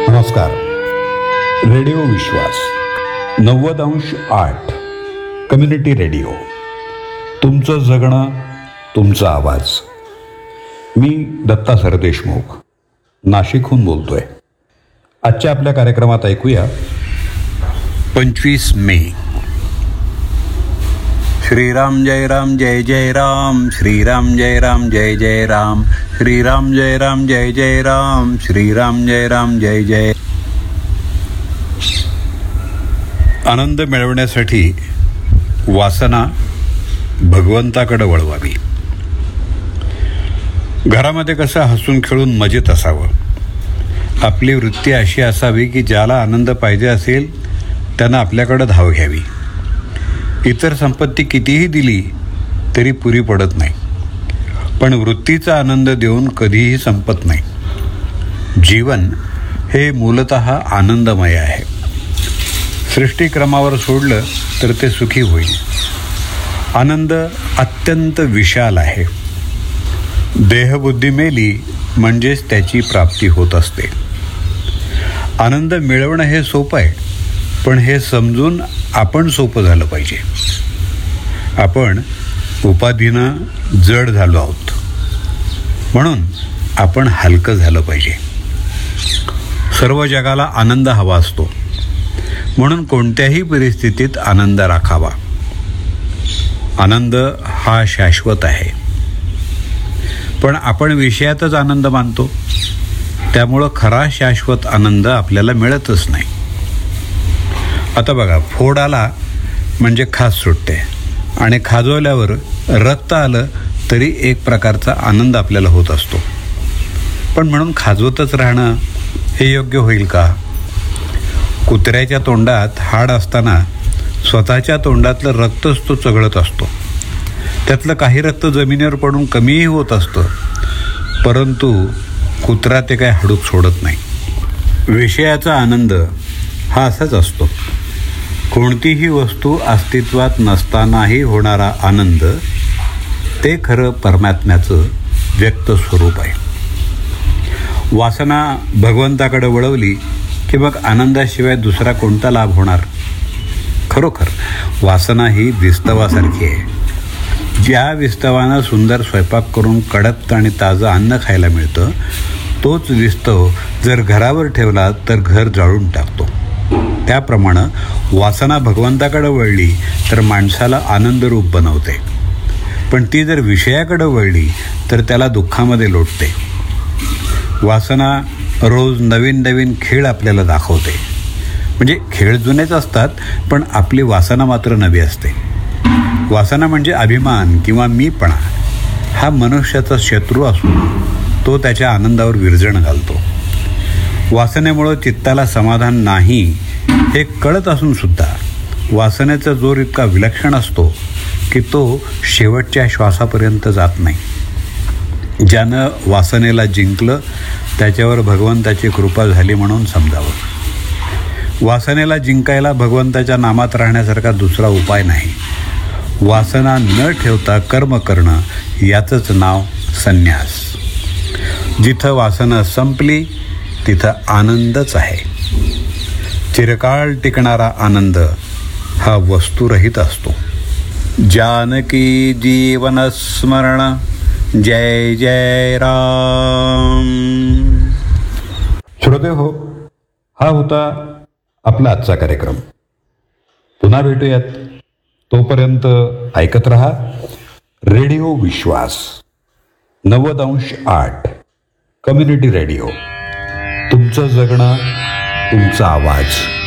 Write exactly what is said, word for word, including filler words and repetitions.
नमस्कार. रेडिओ विश्वास नव्वद अंश आठ कम्युनिटी रेडिओ. तुमचं जगणं, तुमचा आवाज. मी दत्ता सरदेशमुख नाशिकहून बोलतोय. आजच्या आपल्या कार्यक्रमात ऐकूया पंचवीस मे. श्रीराम जय राम जय जय राम, श्रीराम जय राम जय जय राम, श्रीराम जय राम जय जय राम, श्रीराम जय राम जय जय. आनंद मिळवण्यासाठी वासना भगवंताकडे वळवावी. घरामध्ये कसं हसून खेळून मजेत असावं. आपली वृत्ती अशी असावी की ज्याला आनंद पाहिजे असेल त्यानं आपल्याकडे धाव घ्यावी. इतर संपत्ती कितीही दिली तरी पुरी पडत नाही, पण वृत्तीचा आनंद देऊन कधीही संपत नाही. जीवन हे मूलतः आनंदमय आहे. सृष्टिक्रमावर सोडलं तर ते सुखी होईल. आनंद अत्यंत विशाल आहे. देहबुद्धी मेली म्हणजेच त्याची प्राप्ती होत असते. आनंद मिळवणं हे सोपं आहे, पण हे समजून आपण सोपं झालं पाहिजे. आपण उपाधीनं जड झालो आहोत, म्हणून आपण हलकं झालं पाहिजे. सर्व जगाला आनंद हवा असतो, म्हणून कोणत्याही परिस्थितीत आनंद राखावा. आनंद हा शाश्वत आहे, पण आपण विषयातच आनंद मानतो. त्यामुळं खरा शाश्वत आनंद आपल्याला मिळतच नाही. आता बघा, फोड आला म्हणजे खाज सुटते, आणि खाजवल्यावर रक्त आलं तरी एक प्रकारचा आनंद आपल्याला होत असतो. पण म्हणून खाजवतच राहणं हे योग्य होईल का? कुत्र्याच्या तोंडात हाड असताना स्वतःच्या तोंडातलं रक्तच तो चघळत असतो. त्यातलं काही रक्त जमिनीवर पडून कमीही होत असतं, परंतु कुत्रा ते काय हाडूक सोडत नाही. विषयाचा आनंद हा असाच असतो. कोणतीही वस्तू अस्तित्वात नसतानाही होणारा आनंद, ते खरं परमात्म्याचं व्यक्त स्वरूप आहे. वासना भगवंताकडे वळवली की मग आनंदाशिवाय दुसरा कोणता लाभ होणार? खरोखर वासना ही विस्तवासारखी आहे. ज्या विस्तवानं सुंदर स्वयंपाक करून कडक आणि ताजं अन्न खायला मिळतं, तोच विस्तव जर घरावर ठेवला तर घर जाळून टाकतो. त्याप्रमाणे वासना भगवंताकडे वळली तर माणसाला आनंदरूप बनवते, पण ती जर विषयाकडे वळली तर त्याला दुःखामध्ये लोटते. वासना रोज नवीन नवीन खेळ आपल्याला दाखवते. म्हणजे खेळ जुनेच असतात, पण आपली वासना मात्र नवी असते. वासना म्हणजे अभिमान किंवा मीपणा. हा मनुष्याचा शत्रू असून तो त्याच्या आनंदावर विरजण घालतो. वासनेमुळं चित्ताला समाधान नाही हे कळत असून सुद्धा वासनेचा जोर इतका विलक्षण असतो की तो शेवटच्या श्वासापर्यंत जात नाही. ज्यानं वासनेला जिंकलं त्याच्यावर भगवंताची कृपा झाली म्हणून समजावं. वासनेला जिंकायला भगवंताच्या नामात राहण्यासारखा दुसरा उपाय नाही. वासना न ठेवता कर्म करणं याचंच नाव संन्यास. जिथं वासना संपली तिथं आनंदच आहे. चिरकाळ टिकणारा आनंद हा वस्तुरहित असतो. जानकी जीवन स्मरण जय जय राम. श्रोते हो, हा होता आपला आजचा कार्यक्रम. पुन्हा भेटूयात. तोपर्यंत ऐकत रहा रेडिओ विश्वास नव्वद अंश आठ कम्युनिटी रेडिओ. तुमचं जगणं, तुमचा आवाज.